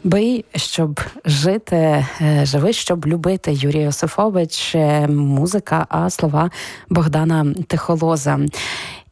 Бий, щоб жити, живи, щоб любити. Юрій Йосифович, музика, а слова Богдана Тихолоза.